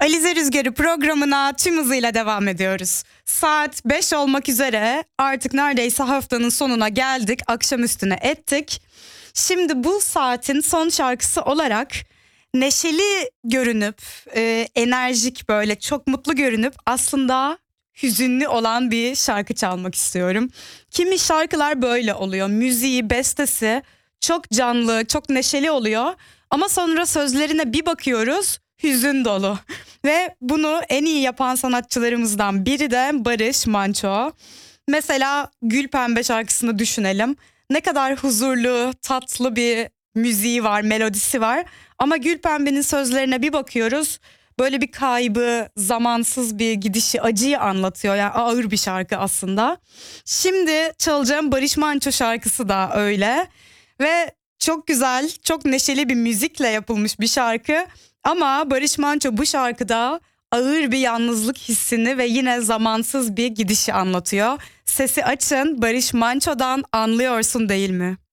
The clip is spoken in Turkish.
Alize Rüzgarı programına tüm hızıyla devam ediyoruz. Saat 5 olmak üzere, artık neredeyse haftanın sonuna geldik, akşam üstüne ettik. Şimdi bu saatin son şarkısı olarak neşeli görünüp, enerjik, böyle çok mutlu görünüp aslında hüzünlü olan bir şarkı çalmak istiyorum. Kimi şarkılar böyle oluyor, müziği, bestesi çok canlı, çok neşeli oluyor ama sonra sözlerine bir bakıyoruz, hüzün dolu. Ve bunu en iyi yapan sanatçılarımızdan biri de Barış Manço. Mesela Gül Pembe şarkısını düşünelim. Ne kadar huzurlu, tatlı bir müziği var, melodisi var. Ama Gül Pembe'nin sözlerine bir bakıyoruz, böyle bir kaybı, zamansız bir gidişi, acıyı anlatıyor. Yani ağır bir şarkı aslında. Şimdi çalacağım Barış Manço şarkısı da öyle. Ve çok güzel, çok neşeli bir müzikle yapılmış bir şarkı. Ama Barış Manço bu şarkıda ağır bir yalnızlık hissini ve yine zamansız bir gidişi anlatıyor. Sesi açın, Barış Manço'dan Anlıyorsun Değil Mi?